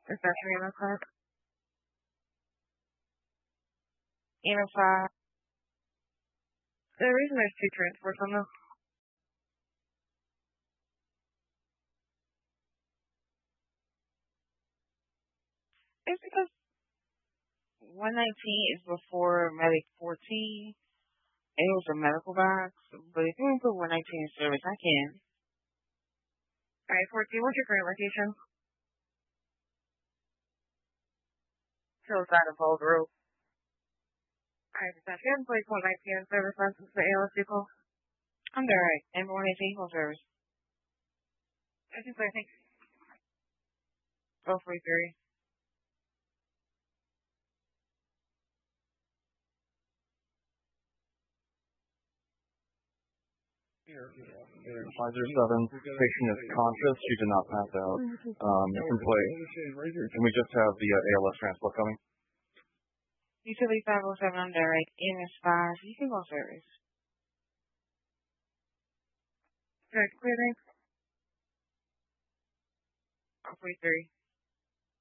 Is that your email card? Email 5. The reason there's two transports on this is because 119 is before Medic 14. It was a medical box, but if you want to put 119 in service, I can. Alright, 14, what's your current location? Hillside of Bold Road. Alright, dispatch, you haven't placed 119 in service license for ALS vehicle? I'm there, right. And 118 full service. I think so, I think. 043. Here, 507. Patient is conscious. She did not pass out. Complete. And we just have the ALS transport coming. Utility 507 on direct. MS 5. You can go service. Direct clearance. 043.